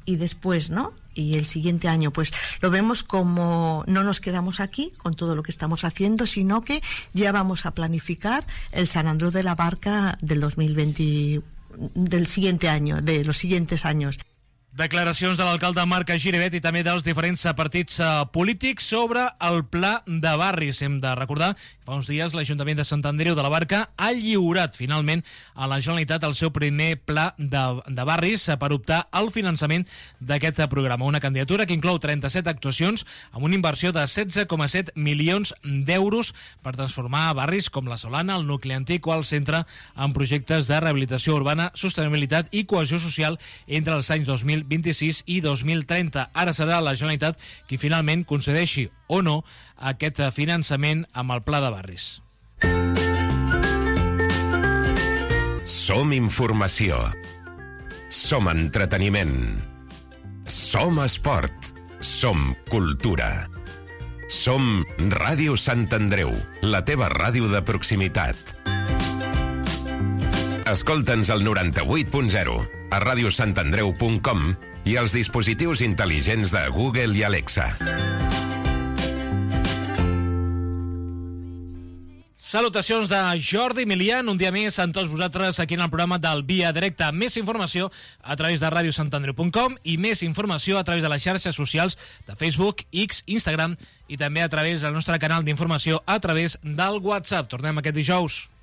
y después, ¿no? Y el siguiente año, pues lo vemos como no nos quedamos aquí con todo lo que estamos haciendo, sino que ya vamos a planificar el Sant Andreu de la Barca del 2020, del siguiente año, de los siguientes años. Declaracions de l'alcalde Marc Giribet i també dels diferents partits polítics sobre el pla de barris. Hem de recordar que fa uns dies l'Ajuntament de Sant Andreu de la Barca ha lliurat finalment a la Generalitat el seu primer pla de barris per optar al finançament d'aquest programa. Una candidatura que inclou 37 actuacions amb una inversió de 16,7 milions d'euros per transformar barris com la Solana, el nucli antic o el centre en projectes de rehabilitació urbana, sostenibilitat i cohesió social entre els anys 2026 i 2030. Ara serà la Generalitat qui finalment concedeixi o no aquest finançament amb el pla de barris. Som informació. Som entreteniment. Som esport. Som cultura. Som Ràdio Sant Andreu, la teva ràdio de proximitat. Escolta'ns al 98.0, a radiosantandreu.com i als dispositius intel·ligents de Google i Alexa. Salutacions de Jordi Milian, un dia més amb tots vosaltres aquí en el programa del Via Directa. Més informació a través de radiosantandreu.com i més informació a través de les xarxes socials de Facebook, X, Instagram i també a través del nostre canal d'informació a través del WhatsApp. Tornem aquest dijous.